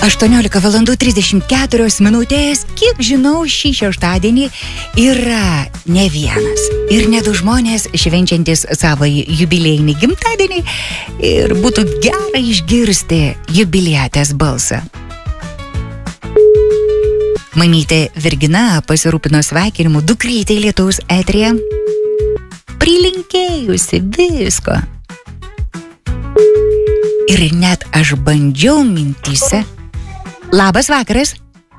18:34. Kiek žinau, šį šeštadienį yra ne vienas ir ne du žmonės švenčiantis savo jubiliejinį gimtadienį ir būtų gera išgirsti jubiliatės balsą. Mamytė Virgina pasirūpino sveikinimu dukrytei Lietaus eteryje, prilinkėjusi visko. Ir net aš bandžiau mintyse. Labas vakaras.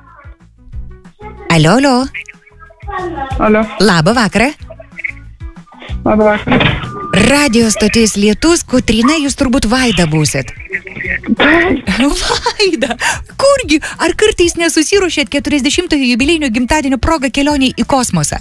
Alio. Alio. Labą vakarą. Labą vakarą. Radio stotis Lietus, Kotryna, jūs turbūt Vaida būsit. Vaida, kurgi? Ar kartais nesusiruošėt 40-ojo jubiliejinio gimtadienio proga kelioniai į kosmosą?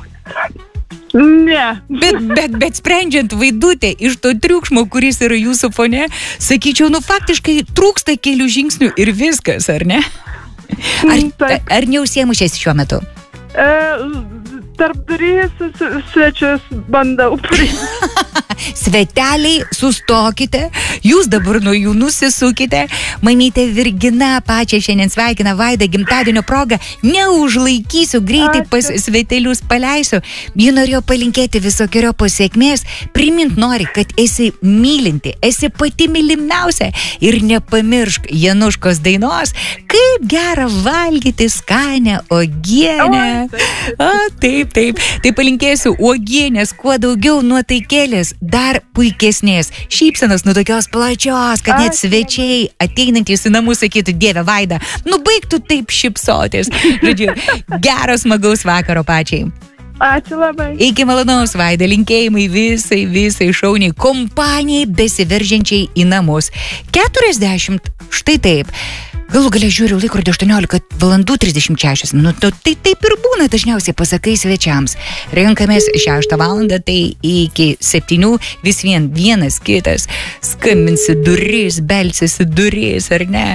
Ne. Bet sprendžiant Vaidutę iš to triukšmo, kuris yra jūsų fone, sakyčiau, faktiškai trūksta kelių žingsnių ir viskas, ar ne? Ar neužsiemušės šiuo metu? Tarp durys svečius bandau priimti. Sveteliai, sustokite, jūs dabar nuo jų nusisukite. Mamytė Virgina pačią šiandien sveikina Vaidą gimtadienio proga. Neužlaikysiu, greitai pas svetelius paleisiu. Ji norėjo palinkėti visokiojopos sėkmės. Primint nori, kad esi mylinti, esi pati mylimiausia. Ir nepamiršk Januškos dainos, kaip gera valgyti skanę uogienę. Taip. Tai palinkėsiu uogienės, kuo daugiau nuotaikėlės, dar puikesnės, šypsenos nuo tokios plačios, kad net svečiai ateinantys į namus sakytų, Dieve Vaida, baigtų taip šypsotis. Žodžiu, gero smagaus vakaro pačiai. Ačiū labai. Iki malonaus, Vaida, linkėjimai visai šauniai kompanijai besiveržiančiai į namus. 40, štai taip. Galų galia žiūriu laikrodį 18:36. Tai taip ir būna, dažniausiai pasakai svečiams. Renkamės 6 valandą, tai iki 7 vis vienas kitas skambinsi duris, belsisi duris, ar ne?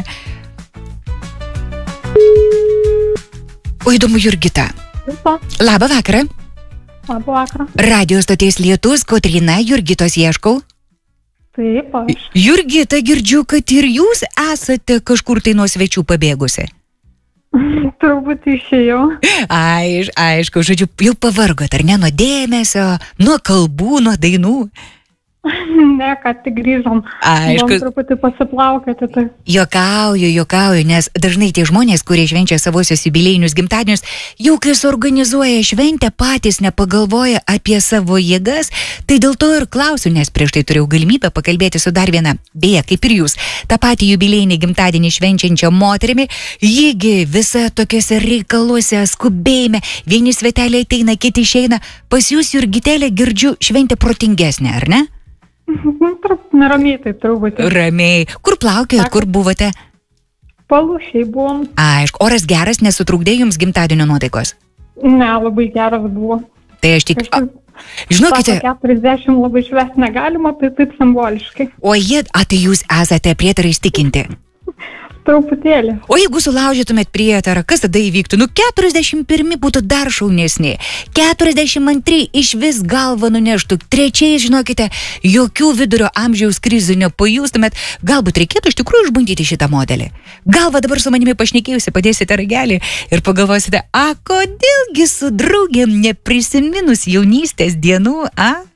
O įdomu, Jurgita. Labą vakarą. Labą vakarą. Radio stoties Lietus, Kotryna, Jurgitos ieškau. Taip, aš. Jurgita, girdžiu, kad ir jūs esate kažkur tai nuo svečių pabėgusi. Turbūt išėjau. Aišku, žodžiu, jau pavargot, ar ne, nuo dėmesio, nuo kalbų, nuo dainų? Ne, kad tik grįžom. Aišku. Buvom truputį pasiplaukėti. Tai. Juokauju, nes dažnai tie žmonės, kurie švenčia savosios jubiliejinius gimtadienius, jau kai suorganizuoja šventę, patys nepagalvoja apie savo jėgas, tai dėl to ir klausiu, nes prieš tai turėjau galimybę pakalbėti su dar viena, beje, kaip ir jūs, tą patį jubiliejinį gimtadienį švenčiančią moterimi, jiegi visa tokiuose reikaluose, skubėjime, vieni sveteliai ateina, kiti išeina, pas jūs, Jurgitėlė, girdžiu, šventė protingesnė, ar ne? Neramiai taip turbūt. Ramiai. Kur plaukėjot, kur buvote? Palūšiai buvom. Aišku, oras geras, nesutrukdė jums gimtadienio nuotaikos? Ne, labai geras buvo. Tai aš tik... Žinokite... 40 labai švęsti negalima, tai taip simboliškai. Tai jūs esate prietarais tikinti? Truputėlį. O jeigu sulaužytumėt prietarą, kas tada įvyktų? 41 būtų dar šaunesni. 42 iš vis galvą nuneštų. 3, žinokite, jokių vidurio amžiaus krizių nepajustumėt. Galbūt reikėtų iš tikrųjų išbandyti šitą modelį. Galva dabar su manimi pašnekėjusi, padėsite ragelį ir pagalvosite, kodėlgi su draugėm neprisiminus jaunystės dienų,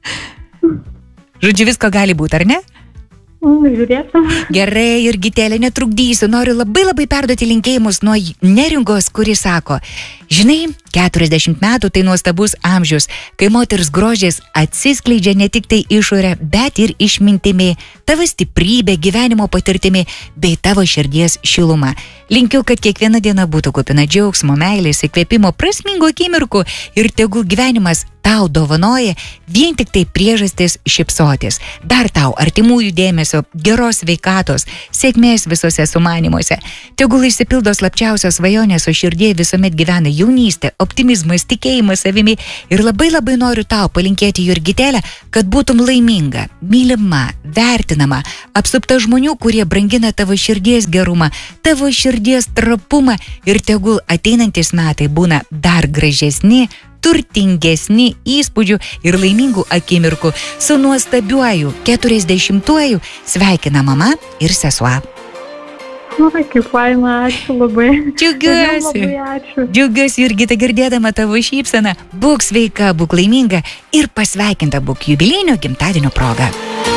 Žodžiu, visko gali būti, ar ne? Žiūrėsim. Gerai, Jurgitėlė, netrukdysiu. Noriu labai perduoti linkėjimus nuo Neringos, kuri sako, žinai, 40 metų tai nuostabus amžius, kai moters grožis atsiskleidžia ne tik tai išorę, bet ir išmintimi, tavo stiprybė, gyvenimo patirtimi bei tavo širdies šiluma. Linkiu, kad kiekviena diena būtų kupina džiaugsmo, meilės, įkvėpimo, prasmingų akimirkų ir tegul gyvenimas tau dovanoja vien tik tai priežastis šypsotis. Dar tau artimųjų dėmesio, geros sveikatos, sėkmės visose sumanymuose. Tegul išsipildo slapčiausios svajonės, o širdie visuomet gyvena jaunystė, optimizmas, tikėjimas savimi ir labai noriu tau palinkėti, Jurgitėlė, kad būtum laiminga, mylima, vertinama, apsupta žmonių, kurie brangina tavo širdies gerumą, tavo širdies trapumą ir tegul ateinantis metai būna dar gražesni, turtingesni įspūdžių ir laimingų akimirkų. Su nuostabiuoju 40-uoju sveikina mama ir sesuo. Oi, kaip faina, ačiū labai. Džiaugiuosi. Labai ačiū. Džiaugiuosi, Jurgita, girdėdama tavo šypseną. Būk sveika, būk laiminga ir pasveikinta būk jubiliejinio gimtadienio proga.